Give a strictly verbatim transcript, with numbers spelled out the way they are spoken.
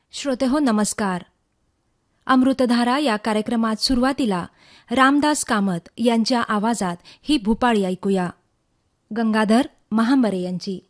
श्रोतेहो नमस्कार. अमृतधारा या कार्यक्रमात सुरुवातीला रामदास कामत यांच्या आवाजात ही भूपाळी ऐकूया. गंगाधर महांबरे यांची.